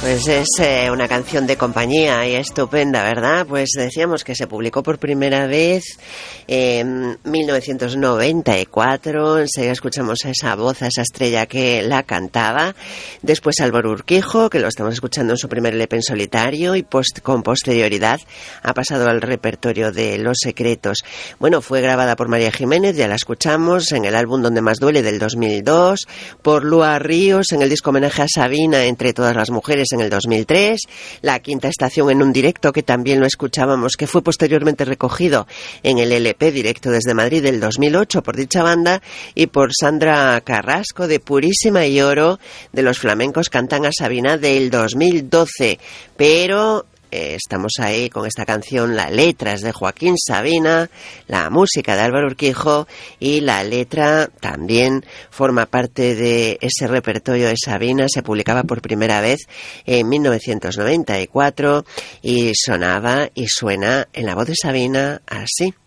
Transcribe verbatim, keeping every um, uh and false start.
Pues es eh, una canción de compañía y estupenda, ¿verdad? Pues decíamos que se publicó por primera vez en mil novecientos noventa y cuatro. Enseguida escuchamos a esa voz, a esa estrella que la cantaba. Después Álvaro Urquijo, que lo estamos escuchando en su primer L P en solitario y post, con posterioridad ha pasado al repertorio de Los Secretos. Bueno, fue grabada por María Jiménez, ya la escuchamos, en el álbum Donde Más Duele del dos mil dos, por Lua Ríos en el disco homenaje a Sabina, Entre Todas las Mujeres, en el dos mil tres, La Quinta Estación en un directo, que también lo escuchábamos, que fue posteriormente recogido en el L P Directo desde Madrid del dos mil ocho por dicha banda, y por Sandra Carrasco de Purísima y Oro, de Los Flamencos Cantan a Sabina del dos mil doce. Pero Eh, estamos ahí con esta canción, la letra es de Joaquín Sabina, la música de Álvaro Urquijo, y la letra también forma parte de ese repertorio de Sabina. Se publicaba por primera vez en mil novecientos noventa y cuatro y sonaba y suena en la voz de Sabina así.